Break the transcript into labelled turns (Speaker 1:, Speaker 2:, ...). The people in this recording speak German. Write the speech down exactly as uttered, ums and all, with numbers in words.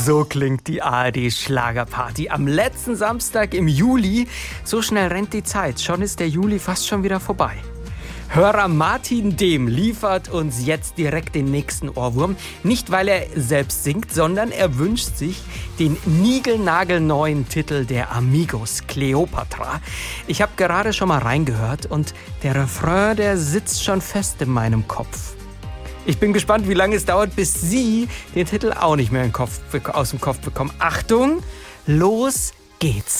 Speaker 1: So klingt die A R D-Schlagerparty am letzten Samstag im Juli. So schnell rennt die Zeit. Schon ist der Juli fast schon wieder vorbei. Hörer Martin Dehm liefert uns jetzt direkt den nächsten Ohrwurm. Nicht, weil er selbst singt, sondern er wünscht sich den niegelnagelneuen Titel der Amigos, Kleopatra. Ich habe gerade schon mal reingehört und der Refrain, der sitzt schon fest in meinem Kopf. Ich bin gespannt, wie lange es dauert, bis Sie den Titel auch nicht mehr in den Kopf, aus dem Kopf bekommen. Achtung, los geht's!